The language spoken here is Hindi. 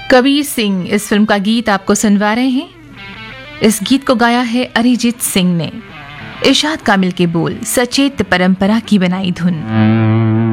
कबीर सिंह इस फिल्म का गीत आपको सुनवा रहे हैं। इस गीत को गाया है अरिजीत सिंह ने। इरशाद कामिल के बोल, सचेत परंपरा की बनाई धुन।